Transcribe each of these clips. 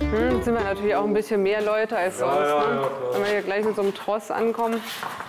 Jetzt sind wir natürlich auch ein bisschen mehr Leute als sonst. Ne? Wenn wir hier gleich mit so einem Tross ankommen.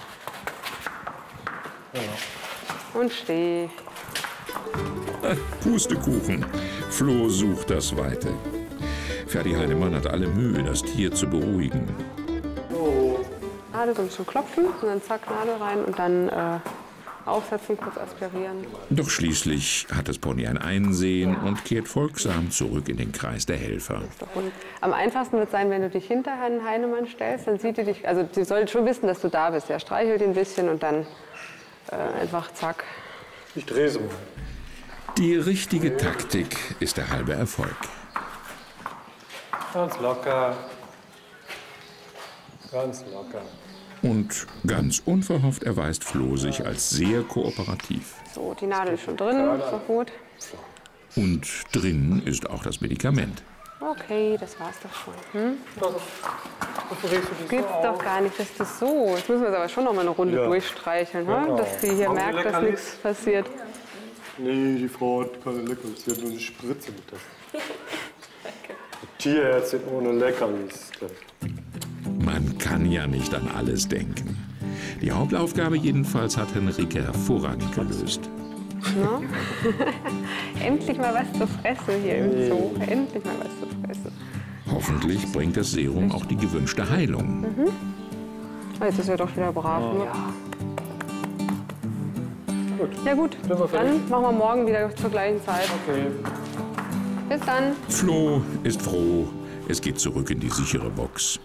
Und steh. Pustekuchen. Flo sucht das Weite. Ferdi Heinemann hat alle Mühe, das Tier zu beruhigen. Nadel so ein bisschen klopfen und dann zack, Nadel rein und dann aufsetzen, kurz aspirieren. Doch schließlich hat das Pony ein Einsehen und kehrt folgsam zurück in den Kreis der Helfer. Am einfachsten wird es sein, wenn du dich hinter Herrn Heinemann stellst, dann sieht er dich, also sie soll schon wissen, dass du da bist. Er streichelt ihn ein bisschen und dann einfach zack. Ich drehe so. Die richtige Taktik ist der halbe Erfolg. Ganz locker. Ganz locker. Und ganz unverhofft erweist Flo sich als sehr kooperativ. So, die Nadel ist schon drin, ist doch gut. Und drin ist auch das Medikament. Okay, das war's doch schon. Gibt's doch gar nicht, dass das so. Jetzt müssen wir es aber schon noch mal eine Runde durchstreicheln, dass die hier merkt, dass nichts passiert. Nee, die Frau hat keine Leckerlis, sie hat nur eine Spritze mit das. Tierärztin ohne Leckerlis. Man kann ja nicht an alles denken. Die Hauptaufgabe jedenfalls hat Henrike hervorragend gelöst. No? Endlich mal was zur Fresse hier im Zoo. Endlich mal was zur Fresse. Hoffentlich bringt das Serum auch die gewünschte Heilung. Jetzt ist er doch wieder brav. Ne? Gut. Ja gut, dann machen wir morgen wieder zur gleichen Zeit. Okay. Bis dann. Flo ist froh, es geht zurück in die sichere Box.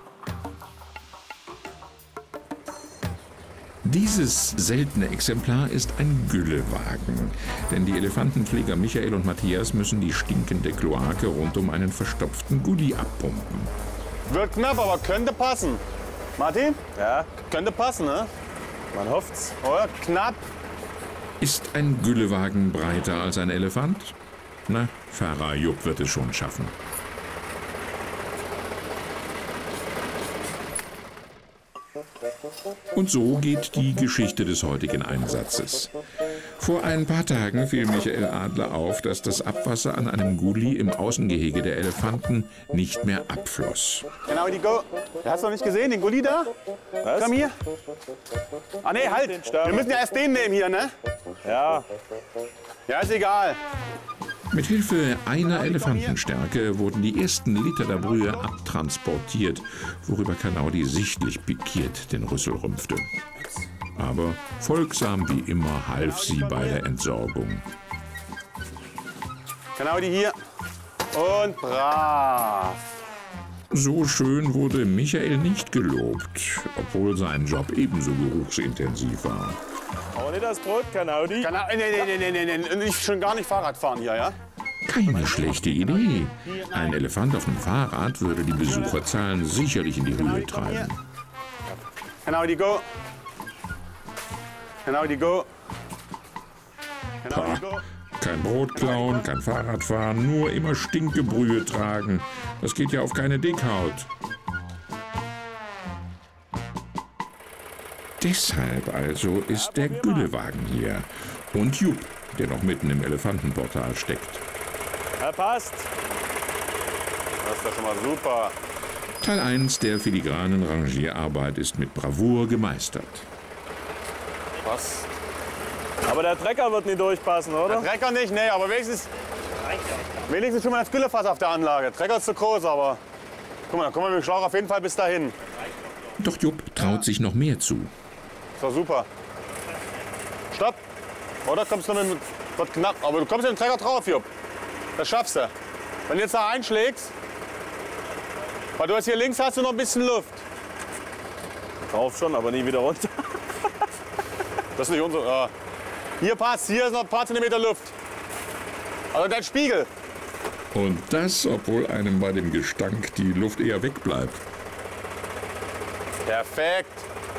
Dieses seltene Exemplar ist ein Güllewagen, denn die Elefantenpfleger Michael und Matthias müssen die stinkende Kloake rund um einen verstopften Gulli abpumpen. Wird knapp, aber könnte passen. Martin? Ja? Könnte passen, ne? Man hofft's. Oder? Knapp. Ist ein Güllewagen breiter als ein Elefant? Na, Fahrer Jupp wird es schon schaffen. Und so geht die Geschichte des heutigen Einsatzes. Vor ein paar Tagen fiel Michael Adler auf, dass das Abwasser an einem Gulli im Außengehege der Elefanten nicht mehr abfloss. Genau, die Go. Hast du noch nicht gesehen, den Gulli da? Was? Komm hier. Ah, nee, halt. Wir müssen ja erst den nehmen hier, ne? Ja. Ja, ist egal. Mit Hilfe einer Elefantenstärke wurden die ersten Liter der Brühe abtransportiert, worüber Kanaudi sichtlich pikiert den Rüssel rümpfte. Aber folgsam wie immer half sie bei der Entsorgung. Kanaudi hier. Und brav. So schön wurde Michael nicht gelobt, obwohl sein Job ebenso geruchsintensiv war. Aber nicht das Brot, Kanaudi. Nee. Ich schon gar nicht Fahrrad fahren hier, ja? Keine schlechte Idee. Ein Elefant auf dem Fahrrad würde die Besucherzahlen sicherlich in die Höhe treiben. Kanaudi, go. Kanaudi, go. Kanaudi, go. Kein Brot klauen, kein Fahrradfahren, nur immer Stinkebrühe tragen. Das geht ja auf keine Dickhaut. Deshalb also ist der Güllewagen hier. Und Jupp, der noch mitten im Elefantenportal steckt. Er passt. Das ist doch schon mal super. Teil 1 der filigranen Rangierarbeit ist mit Bravour gemeistert. Was? Aber der Trecker wird nicht durchpassen, oder? Der Trecker nicht, nee, aber wenigstens schon mal das Güllefass auf der Anlage. Trecker ist zu groß, aber guck mal, da kommen wir mit dem Schlauch auf jeden Fall bis dahin. Doch Jupp traut sich noch mehr zu. Ist doch super. Stopp. Oder kommst du mit, wird knapp, aber du kommst in den Trecker drauf, Jupp. Das schaffst du. Wenn du jetzt da einschlägst, weil du hast hier links hast du noch ein bisschen Luft. Drauf schon, aber nie wieder runter. Das ist nicht unser. Ja. Hier passt, hier ist noch ein paar Zentimeter Luft. Also dein Spiegel. Und das, obwohl einem bei dem Gestank die Luft eher wegbleibt. Perfekt.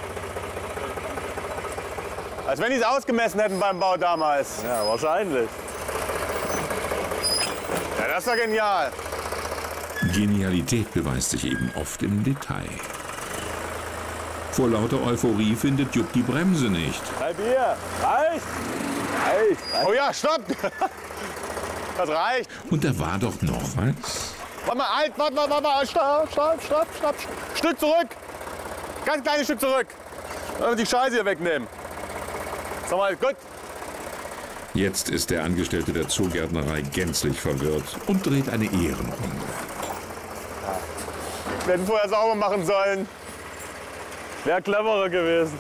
Als wenn die es ausgemessen hätten beim Bau damals. Ja, wahrscheinlich. Ja, das ist ja genial. Genialität beweist sich eben oft im Detail. Vor lauter Euphorie findet Jupp die Bremse nicht. Bleib hier. Reicht. Reicht. Oh ja, stopp. Das reicht. Und da war doch noch was. Warte mal, halt, warte, stopp. Stück zurück. Ganz kleines Stück zurück. Die Scheiße hier wegnehmen. Sag mal, gut. Jetzt ist der Angestellte der Zoogärtnerei gänzlich verwirrt und dreht eine Ehrenrunde. Wir hätten vorher sauber machen sollen. Wäre cleverer gewesen.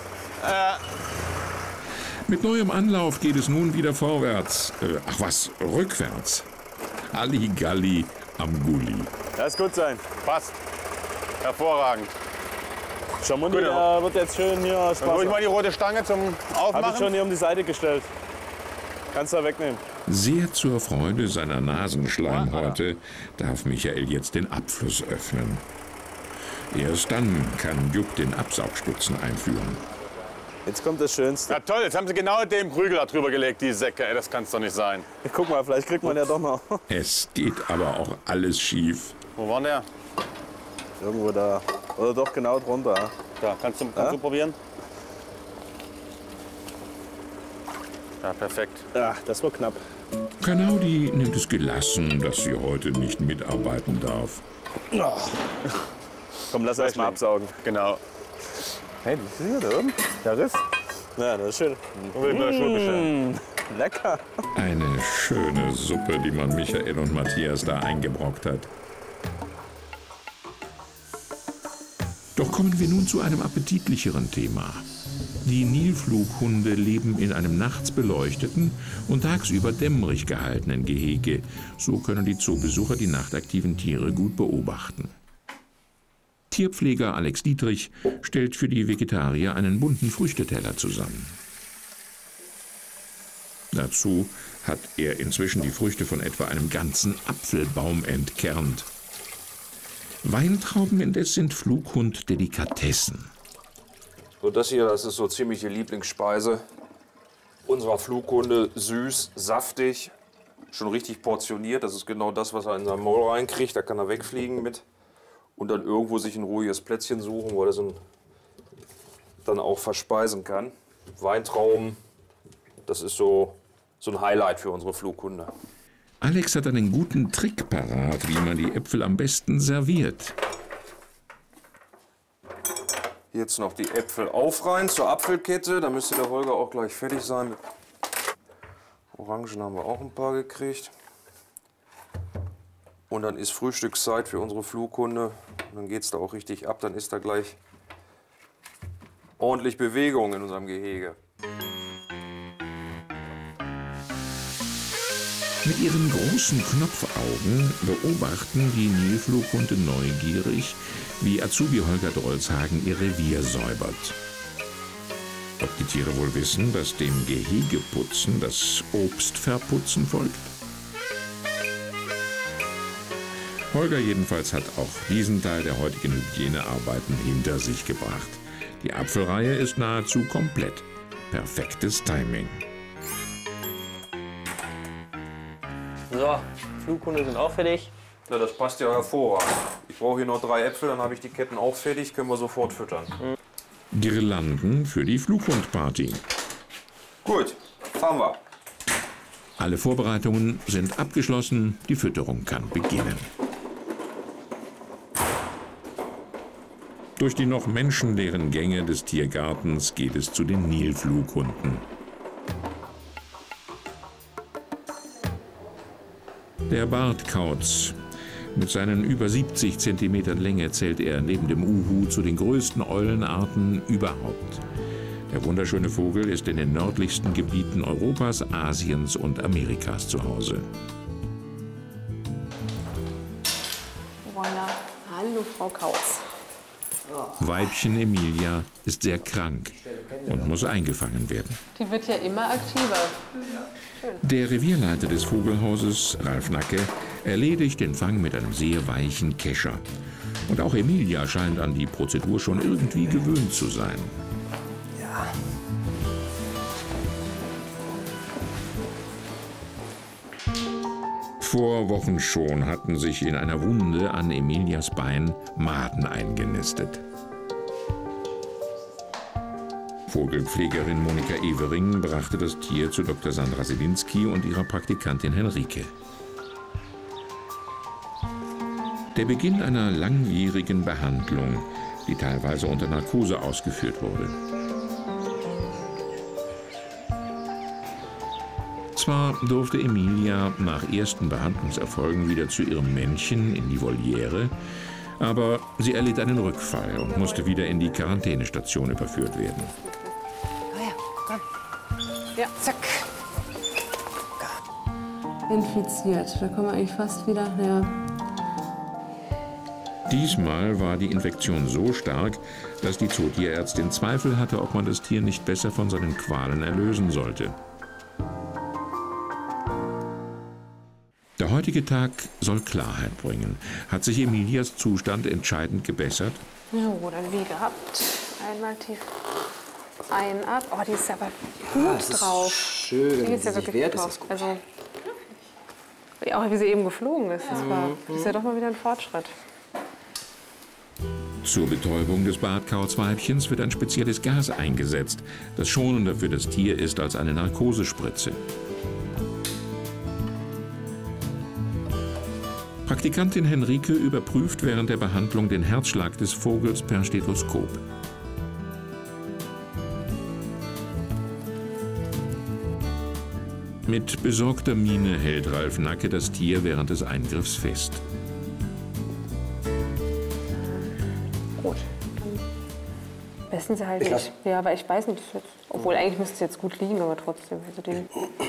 Mit neuem Anlauf geht es nun wieder vorwärts. Rückwärts. Halligalli am Gully. Lass gut sein. Passt. Hervorragend. Schamundi, der wird jetzt schön hier Dann hol ich mal die rote Stange zum Aufmachen. Hab ich schon hier um die Seite gestellt. Kannst du wegnehmen. Sehr zur Freude seiner Nasenschleimhäute darf Michael jetzt den Abfluss öffnen. Erst dann kann Jupp den Absaugstutzen einführen. Jetzt kommt das Schönste. Ja toll, jetzt haben sie genau den Prügel da drüber gelegt, die Säcke. Ey, das kann's doch nicht sein. Guck mal, vielleicht kriegt man ja doch noch. Es geht aber auch alles schief. Wo war der? Irgendwo da. Oder doch genau drunter. Da, kannst du probieren? Ja, perfekt. Ja, das war knapp. Kanaudi nimmt es gelassen, dass sie heute nicht mitarbeiten darf. Komm, lass erst mal absaugen. Genau. Hey, was ist hier da oben? Der Riss? Ja, das ist schön. Lecker. Eine schöne Suppe, die man Michael und Matthias da eingebrockt hat. Doch kommen wir nun zu einem appetitlicheren Thema. Die Nilflughunde leben in einem nachts beleuchteten und tagsüber dämmerig gehaltenen Gehege. So können die Zoobesucher die nachtaktiven Tiere gut beobachten. Tierpfleger Alex Dietrich stellt für die Vegetarier einen bunten Früchteteller zusammen. Dazu hat er inzwischen die Früchte von etwa einem ganzen Apfelbaum entkernt. Weintrauben indes sind Flughund-Delikatessen. So, das hier, das ist so ziemlich die Lieblingsspeise unserer Flughunde. Süß, saftig, schon richtig portioniert. Das ist genau das, was er in seinen Maul reinkriegt. Da kann er wegfliegen mit und dann irgendwo sich ein ruhiges Plätzchen suchen, wo er das dann auch verspeisen kann. Weintrauben, das ist so ein Highlight für unsere Flughunde. Alex hat einen guten Trick parat, wie man die Äpfel am besten serviert. Jetzt noch die Äpfel aufreihen zur Apfelkette. Da müsste der Holger auch gleich fertig sein. Orangen haben wir auch ein paar gekriegt. Und dann ist Frühstückszeit für unsere Flughunde. Und dann geht es da auch richtig ab. Dann ist da gleich ordentlich Bewegung in unserem Gehege. Mit ihren großen Knopfaugen beobachten die Nilflughunde neugierig, wie Azubi Holger Drolshagen ihr Revier säubert. Ob die Tiere wohl wissen, dass dem Gehegeputzen das Obstverputzen folgt? Holger jedenfalls hat auch diesen Teil der heutigen Hygienearbeiten hinter sich gebracht. Die Apfelreihe ist nahezu komplett. Perfektes Timing. So, Flughunde sind auch fertig. Ja, das passt ja hervorragend. Ich brauche hier noch 3 Äpfel, dann habe ich die Ketten auch fertig, können wir sofort füttern. Girlanden für die Flughundparty. Gut, fahren wir. Alle Vorbereitungen sind abgeschlossen, die Fütterung kann beginnen. Durch die noch menschenleeren Gänge des Tiergartens geht es zu den Nilflughunden. Der Bartkauz. Mit seinen über 70 cm Länge zählt er neben dem Uhu zu den größten Eulenarten überhaupt. Der wunderschöne Vogel ist in den nördlichsten Gebieten Europas, Asiens und Amerikas zu Hause. Voilà. Hallo, Frau Kauz. Weibchen Emilia ist sehr krank und muss eingefangen werden. Die wird ja immer aktiver. Der Revierleiter des Vogelhauses, Ralf Nacke, erledigt den Fang mit einem sehr weichen Kescher. Und auch Emilia scheint an die Prozedur schon irgendwie gewöhnt zu sein. Vor Wochen schon hatten sich in einer Wunde an Emilias Bein Maden eingenistet. Vogelpflegerin Monika Evering brachte das Tier zu Dr. Sandra Selinski und ihrer Praktikantin Henrike. Der Beginn einer langjährigen Behandlung, die teilweise unter Narkose ausgeführt wurde. Zwar durfte Emilia nach ersten Behandlungserfolgen wieder zu ihrem Männchen in die Voliere, aber sie erlitt einen Rückfall und musste wieder in die Quarantänestation überführt werden. Oh ja, komm. Ja, zack. Infiziert, da kommen wir eigentlich fast wieder, ja. Diesmal war die Infektion so stark, dass die Zootierärztin Zweifel hatte, ob man das Tier nicht besser von seinen Qualen erlösen sollte. Der heutige Tag soll Klarheit bringen. Hat sich Emilias Zustand entscheidend gebessert? Ja, dann wie gehabt. Einmal tief ein ab. Oh, die ist ja aber gut drauf. Schön, die ist ja wirklich gut drauf. Also, auch wie sie eben geflogen ist. Das ist ja doch mal wieder ein Fortschritt. Zur Betäubung des Bartkauzweibchens wird ein spezielles Gas eingesetzt, das schonender für das Tier ist als eine Narkosespritze. Praktikantin Henrike überprüft während der Behandlung den Herzschlag des Vogels per Stethoskop. Mit besorgter Miene hält Ralf Nacke das Tier während des Eingriffs fest. Gut, dann messen Sie halt nicht. Ja, aber ich weiß nicht, obwohl eigentlich müsste es jetzt gut liegen, aber trotzdem. Also den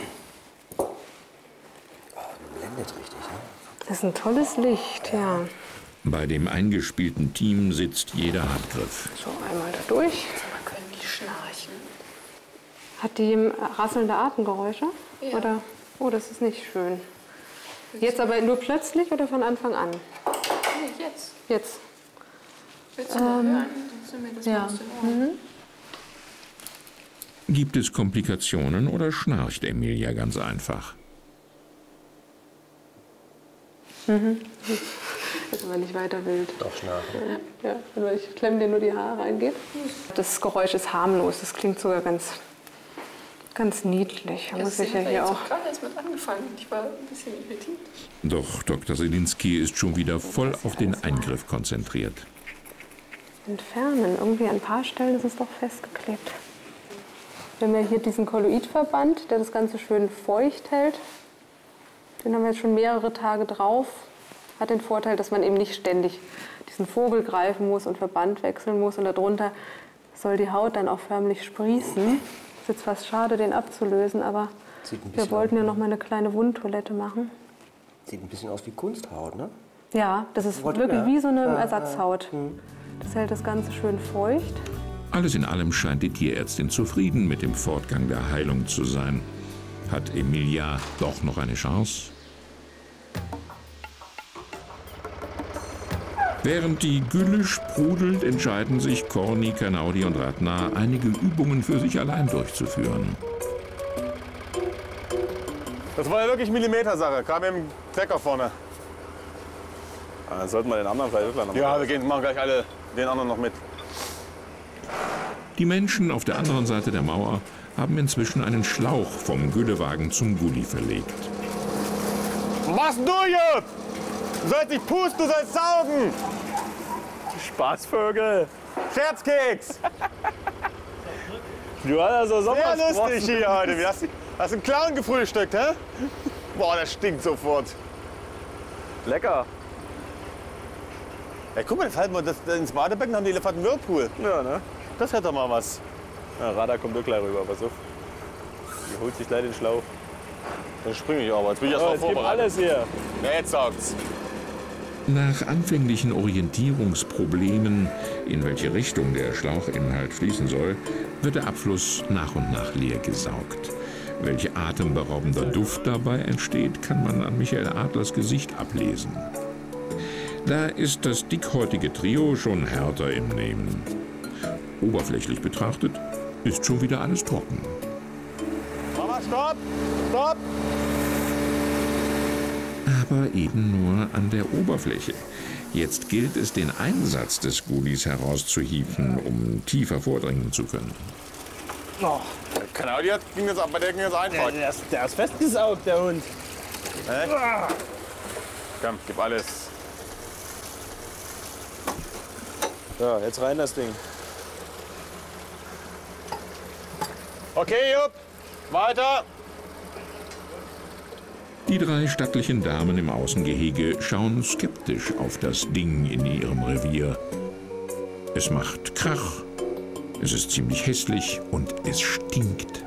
Blendet richtig, ne? Das ist ein tolles Licht, ja. Bei dem eingespielten Team sitzt jeder Handgriff. So, einmal da durch. Aber können die schnarchen? Hat die rasselnde Atemgeräusche? Ja. Oder? Oh, das ist nicht schön. Jetzt aber nur plötzlich oder von Anfang an? Nee, jetzt. Jetzt. Willst du mal hören? Dann mir das Ja. aus den Ohren. Gibt es Komplikationen oder schnarcht Emilia ganz einfach? Jetzt aber nicht weiter wild. Doch schnarchen. Ja, wenn ich klemme dir nur die Haare reingeht. Das Geräusch ist harmlos. Das klingt sogar ganz niedlich. Da muss ich ja hier auch. gerade erst mit angefangen. Ich war ein bisschen irritiert. Doch Dr. Selinski ist schon wieder voll auf den Eingriff konzentriert. Entfernen. Irgendwie an ein paar Stellen ist es doch festgeklebt. Wir haben ja hier diesen Kolloidverband, der das Ganze schön feucht hält. Den haben wir jetzt schon mehrere Tage drauf. Hat den Vorteil, dass man eben nicht ständig diesen Vogel greifen muss und Verband wechseln muss. Und darunter soll die Haut dann auch förmlich sprießen. Ist jetzt fast schade, den abzulösen, aber wir wollten ja noch mal eine kleine Wundtoilette machen. Sieht ein bisschen aus wie Kunsthaut, ne? Ja, das ist wirklich wie so eine Ersatzhaut. Das hält das Ganze schön feucht. Alles in allem scheint die Tierärztin zufrieden mit dem Fortgang der Heilung zu sein. Hat Emilia doch noch eine Chance? Während die Gülle sprudelt, entscheiden sich Corny, Kanaudi und Radna, einige Übungen für sich allein durchzuführen. Das war ja wirklich Millimetersache, gerade mit dem Trecker vorne. Dann sollten wir den anderen vielleicht wirklich noch Ja, machen. wir machen gleich alle den anderen noch mit. Die Menschen auf der anderen Seite der Mauer haben inzwischen einen Schlauch vom Güllewagen zum Gully verlegt. Was machst denn du hier? Du sollst nicht pusten, du sollst saugen! Spaßvögel! Scherzkeks! Du hast also Sehr Sommersprossen. lustig hier heute. Wie hast du einen Clown gefrühstückt, hä? Boah, das stinkt sofort. Lecker. Ey, guck mal, jetzt halten wir das ins Badebecken, haben die Elefanten Whirlpool. Ja, ne? Das hätte doch mal was. Ja, Radar kommt auch gleich rüber, pass auf. Die holt sich gleich den Schlauch. Dann springe ich aber. Jetzt bin ich erst Oh, mal jetzt gibt vorbereitet. alles hier. Ja, jetzt sagt's. Nach anfänglichen Orientierungsproblemen, in welche Richtung der Schlauchinhalt fließen soll, wird der Abfluss nach und nach leer gesaugt. Welch atemberaubender Duft dabei entsteht, kann man an Michael Adlers Gesicht ablesen. Da ist das dickhäutige Trio schon härter im Nehmen. Oberflächlich betrachtet ist schon wieder alles trocken. Mama, stopp! Stopp! Aber eben nur an der Oberfläche. Jetzt gilt es, den Einsatz des Gulis herauszuhieven, um tiefer vordringen zu können. Oh. Genau, bei der ging jetzt einfach. Der ist festgesaugt, der Hund. Komm, gib alles. So, jetzt rein das Ding. Okay, Jupp. Weiter. Die 3 stattlichen Damen im Außengehege schauen skeptisch auf das Ding in ihrem Revier. Es macht Krach, es ist ziemlich hässlich und es stinkt.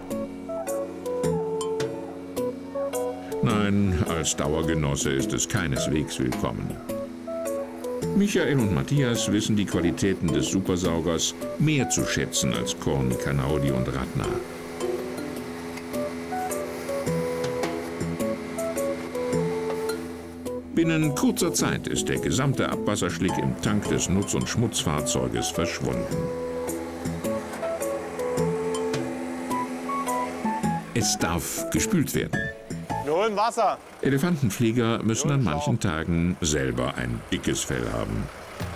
Nein, als Dauergenosse ist es keineswegs willkommen. Michael und Matthias wissen die Qualitäten des Supersaugers mehr zu schätzen als Corny, Kanaudi und Radna. Binnen kurzer Zeit ist der gesamte Abwasserschlick im Tank des Nutz- und Schmutzfahrzeuges verschwunden. Es darf gespült werden. Wir holen Wasser. Elefantenpfleger müssen an manchen Tagen selber ein dickes Fell haben.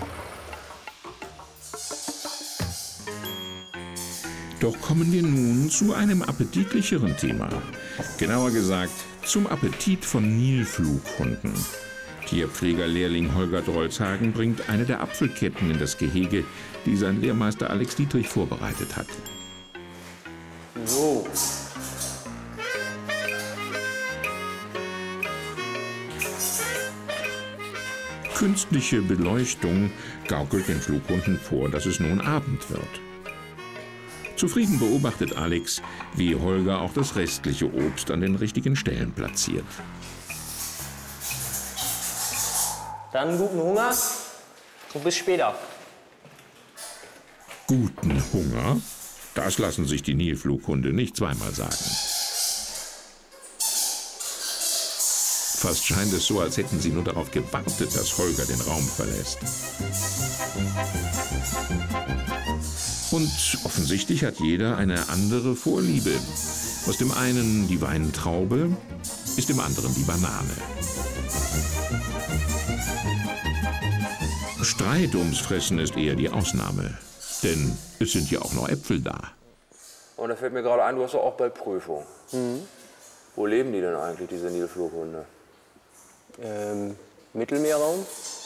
Doch kommen wir nun zu einem appetitlicheren Thema. Genauer gesagt, zum Appetit von Nilflughunden. Tierpflegerlehrling Holger Drolzhagen bringt eine der Apfelketten in das Gehege, die sein Lehrmeister Alex Dietrich vorbereitet hat. So. Künstliche Beleuchtung gaukelt den Flughunden vor, dass es nun Abend wird. Zufrieden beobachtet Alex, wie Holger auch das restliche Obst an den richtigen Stellen platziert. Dann guten Hunger und bis später. Guten Hunger? Das lassen sich die Nilflughunde nicht zweimal sagen. Fast scheint es so, als hätten sie nur darauf gewartet, dass Holger den Raum verlässt. Und offensichtlich hat jeder eine andere Vorliebe. Aus dem einen die Weintraube, ist dem anderen die Banane. Streit ums Fressen ist eher die Ausnahme. Denn es sind ja auch noch Äpfel da. Und da fällt mir gerade ein, du hast doch auch bald Prüfung. Wo leben die denn eigentlich, diese Nilflughunde? Mittelmeerraum.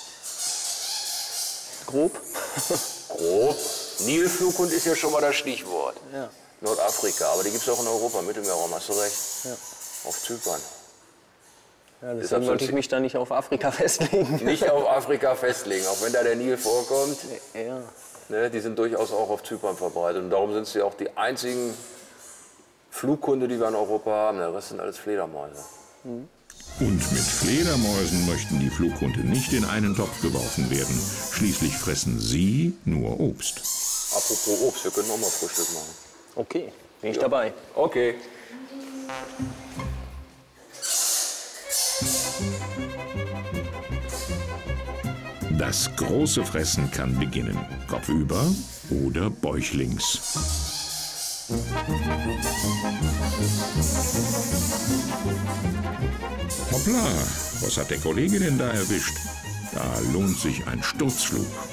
Grob. Grob. Nilflughund ist ja schon mal das Stichwort. Ja. Nordafrika, aber die gibt es auch in Europa, Mittelmeerraum, hast du recht. Ja. Auf Zypern. Ja, deshalb wollte ich mich da nicht auf Afrika festlegen. Nicht auf Afrika festlegen, auch wenn da der Nil vorkommt. Ja. Ne, die sind durchaus auch auf Zypern verbreitet. Und darum sind sie auch die einzigen Flughunde, die wir in Europa haben. Der Rest sind alles Fledermäuse. Und mit Fledermäusen möchten die Flughunde nicht in einen Topf geworfen werden. Schließlich fressen sie nur Obst. Apropos Obst, wir können auch mal Frühstück machen. Okay, bin ich dabei. Okay. Das große Fressen kann beginnen. Kopfüber oder bäuchlings. Hoppla, was hat der Kollege denn da erwischt? Da lohnt sich ein Sturzflug.